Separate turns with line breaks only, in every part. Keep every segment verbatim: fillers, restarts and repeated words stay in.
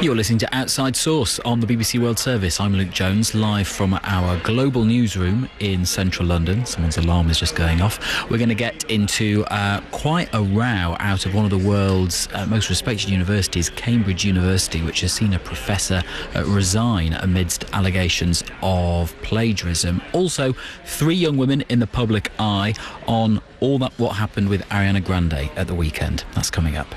You're listening to Outside Source on the B B C World Service. I'm Luke Jones, live from our global newsroom in central London. Someone's alarm is just going off. We're going to get into uh, quite a row out of one of the world's uh, most respected universities, Cambridge University, which has seen a professor uh, resign amidst allegations of plagiarism. Also, three young women in the public eye on all that what happened with Ariana Grande at the weekend. That's coming up.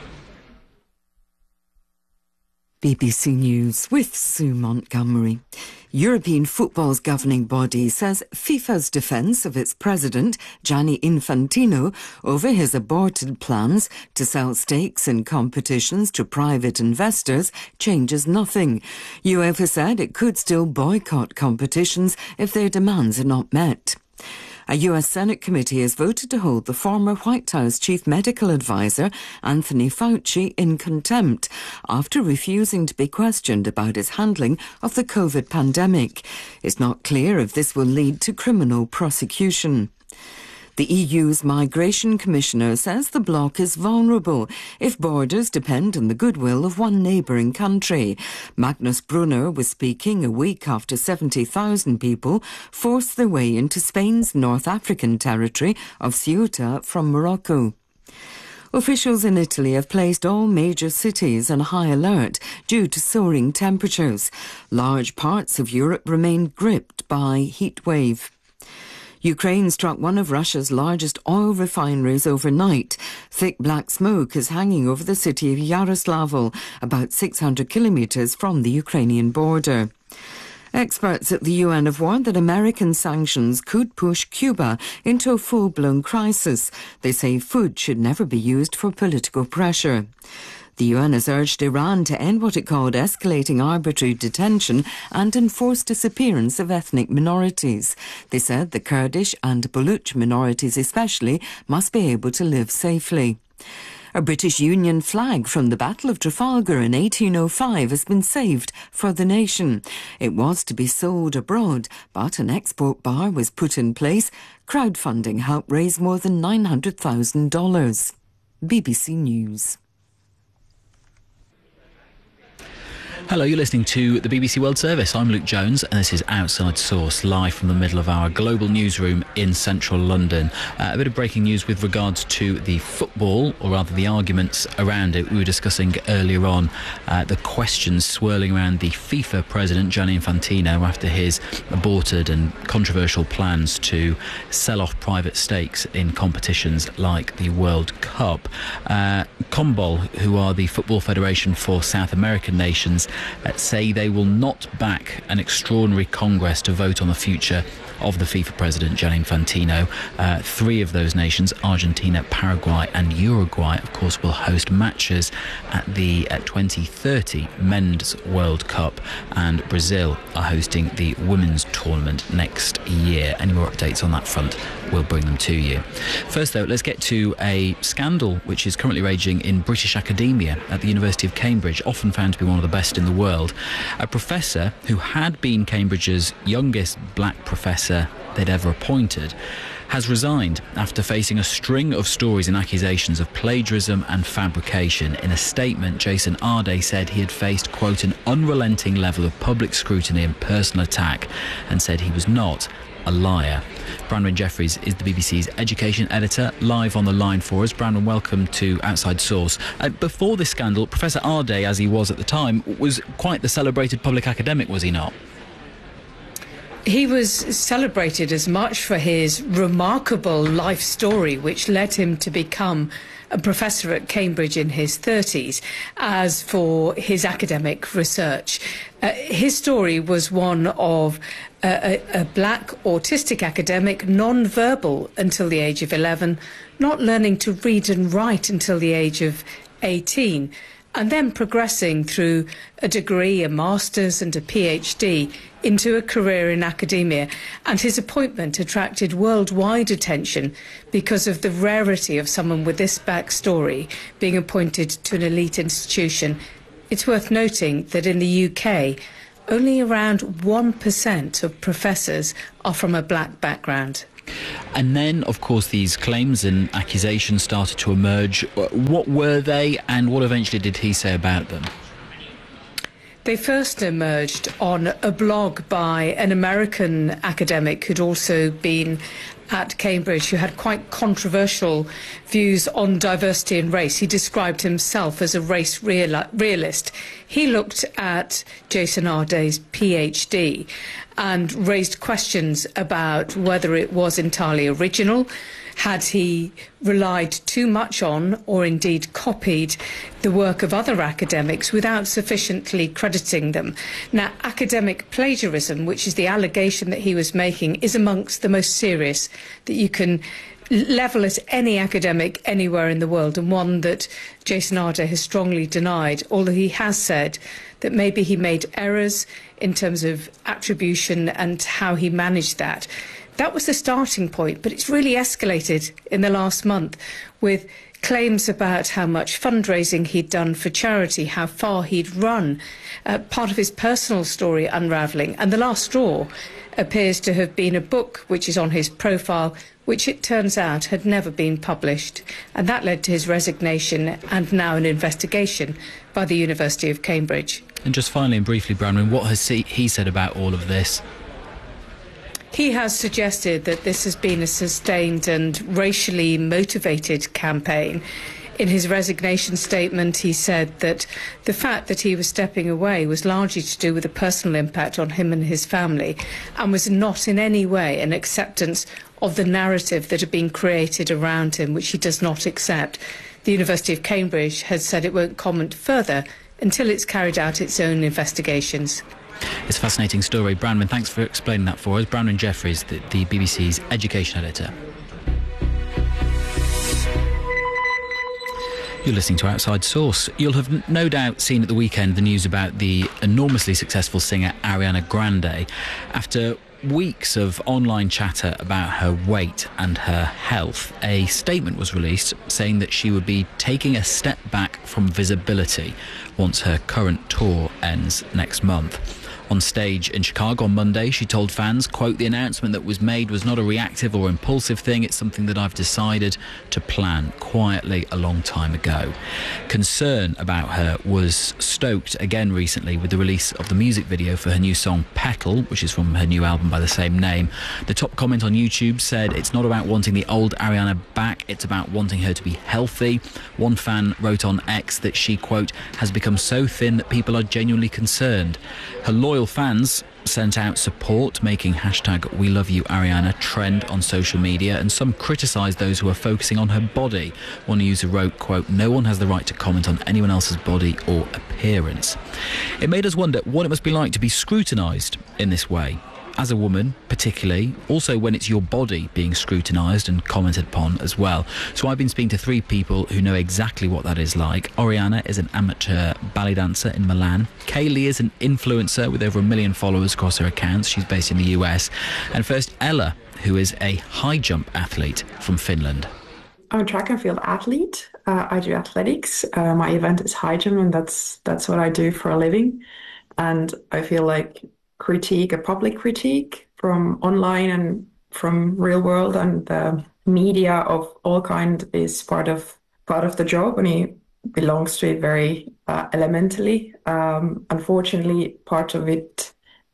B B C News with Sue Montgomery. European football's governing body says FIFA's defence of its president, Gianni Infantino, over his aborted plans to sell stakes in competitions to private investors changes nothing. UEFA said it could still boycott competitions if their demands are not met. A U S Senate committee has voted to hold the former White House chief medical advisor, Anthony Fauci, in contempt after refusing to be questioned about his handling of the COVID pandemic. It's not clear if this will lead to criminal prosecution. The E U's Migration Commissioner says the bloc is vulnerable if borders depend on the goodwill of one neighbouring country. Magnus Brunner was speaking a week after seventy thousand people forced their way into Spain's North African territory of Ceuta from Morocco. Officials in Italy have placed all major cities on high alert due to soaring temperatures. Large parts of Europe remain gripped by heat wave. Ukraine struck one of Russia's largest oil refineries overnight. Thick black smoke is hanging over the city of Yaroslavl, about six hundred kilometres from the Ukrainian border. Experts at the U N have warned that American sanctions could push Cuba into a full-blown crisis. They say food should never be used for political pressure. The U N has urged Iran to end what it called escalating arbitrary detention and enforced disappearance of ethnic minorities. They said the Kurdish and Baluch minorities especially must be able to live safely. A British Union flag from the Battle of Trafalgar in eighteen oh five has been saved for the nation. It was to be sold abroad, but an export bar was put in place. Crowdfunding helped raise more than nine hundred thousand dollars. B B C News.
Hello, you're listening to the B B C World Service. I'm Luke Jones and this is Outside Source, live from the middle of our global newsroom in central London. Uh, a bit of breaking news with regards to the football, or rather the arguments around it. We were discussing earlier on uh, the questions swirling around the FIFA president, Gianni Infantino, after his aborted and controversial plans to sell off private stakes in competitions like the World Cup. Uh, CONMEBOL, who are the Football Federation for South American nations, Uh, say they will not back an extraordinary Congress to vote on the future of the FIFA president, Gianni Infantino. Uh, three of those nations, Argentina, Paraguay and Uruguay, of course, will host matches at the uh, twenty thirty Men's World Cup, and Brazil are hosting the Women's Tournament next year. Any more updates on that front, we'll bring them to you. First, though, let's get to a scandal which is currently raging in British academia at the University of Cambridge, often found to be one of the best in the world. A professor who had been Cambridge's youngest black professor they'd ever appointed has resigned after facing a string of stories and accusations of plagiarism and fabrication. In a statement, Jason Arday said he had faced, quote, an unrelenting level of public scrutiny and personal attack, and said he was not a liar. Branwen Jeffries is the B B C's education editor, live on the line for us. Branwen, welcome to Outside Source. Uh, before this scandal, Professor Arday, as he was at the time, was quite the celebrated public academic, was he not?
He was celebrated as much for his remarkable life story, which led him to become a professor at Cambridge in his thirties, as for his academic research. Uh, his story was one of a, a, a black autistic academic, non-verbal until the age of eleven, not learning to read and write until the age of eighteen, and then progressing through a degree, a master's and a PhD into a career in academia. And his appointment attracted worldwide attention because of the rarity of someone with this backstory being appointed to an elite institution. It's worth noting that in the U K, only around one percent of professors are from a black background.
And then, of course, these claims and accusations started to emerge. What were they, and what eventually did he say about them?
They first emerged on a blog by an American academic who'd also been at Cambridge, who had quite controversial views on diversity and race. He described himself as a race real- realist. He looked at Jason Arday's PhD and raised questions about whether it was entirely original. Had he relied too much on, or indeed copied, the work of other academics without sufficiently crediting them? Now, academic plagiarism, which is the allegation that he was making, is amongst the most serious that you can level at any academic anywhere in the world, and one that Jason Arday has strongly denied, although he has said that maybe he made errors in terms of attribution and how he managed that. That was the starting point, but it's really escalated in the last month with claims about how much fundraising he'd done for charity, how far he'd run, uh, part of his personal story unravelling. And the last straw appears to have been a book which is on his profile, which it turns out had never been published. And that led to his resignation and now an investigation by the University of Cambridge.
And just finally and briefly, Branwen, what has he, he said about all of this?
He has suggested that this has been a sustained and racially motivated campaign. In his resignation statement, he said that the fact that he was stepping away was largely to do with a personal impact on him and his family, and was not in any way an acceptance of the narrative that had been created around him, which he does not accept. The University of Cambridge has said it won't comment further until it's carried out its own investigations.
It's a fascinating story. Branwen, thanks for explaining that for us. Branwen Jeffries, the, the B B C's education editor. You're listening to Outside Source. You'll have no doubt seen at the weekend the news about the enormously successful singer Ariana Grande. After weeks of online chatter about her weight and her health, a statement was released saying that she would be taking a step back from visibility once her current tour ends next month. On stage in Chicago on Monday, she told fans, quote, "The announcement that was made was not a reactive or impulsive thing. It's something that I've decided to plan quietly a long time ago." Concern about her was stoked again recently with the release of the music video for her new song Petal, which is from her new album by the same name. The top comment on YouTube said, "It's not about wanting the old Ariana back, it's about wanting her to be healthy." One fan wrote on X that she, quote, "has become so thin that people are genuinely concerned." Her loyal fans sent out support, making hashtag We Love You Ariana trend on social media, and some criticised those who are focusing on her body. One user wrote, quote, "No one has the right to comment on anyone else's body or appearance." It made us wonder what it must be like to be scrutinised in this way. As a woman, particularly, also when it's your body being scrutinised and commented upon as well. So I've been speaking to three people who know exactly what that is like. Oriana is an amateur ballet dancer in Milan. Kaylee is an influencer with over a million followers across her accounts. She's based in the U S. And first, Ella, who is a high jump athlete from Finland.
I'm a track and field athlete. Uh, I do athletics. Uh, my event is high jump, and that's that's what I do for a living. And I feel like critique, a public critique from online and from real world and the media of all kind is part of part of the job, and he belongs to it very uh, elementally. Um, unfortunately, part of it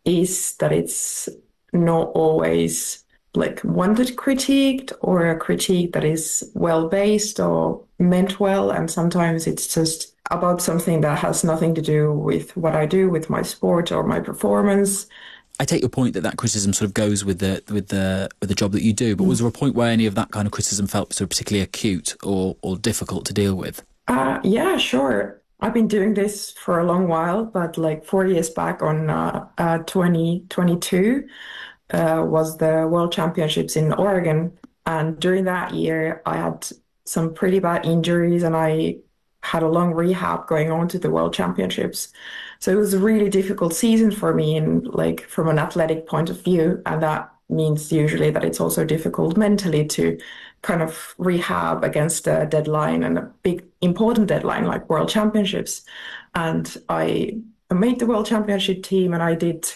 is that it's not always like wanted critiqued or a critique that is well based or meant well, and sometimes it's just about something that has nothing to do with what I do, with my sport or my performance.
I take your point that that criticism sort of goes with the with the with the job that you do, but was there a point where any of that kind of criticism felt sort of particularly acute or or difficult to deal with?
Uh, yeah, sure. I've been doing this for a long while, but like four years back on uh, uh, twenty twenty-two uh, was the World Championships in Oregon, and during that year I had some pretty bad injuries, and I had a long rehab going on to the World Championships. So it was a really difficult season for me, and like from an athletic point of view, and that means usually that it's also difficult mentally to kind of rehab against a deadline, and a big important deadline like World Championships. And I made the World Championship team, and I did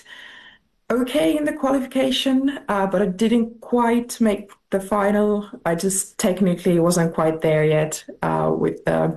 okay in the qualification, uh, but I didn't quite make the final. I just technically wasn't quite there yet uh, with the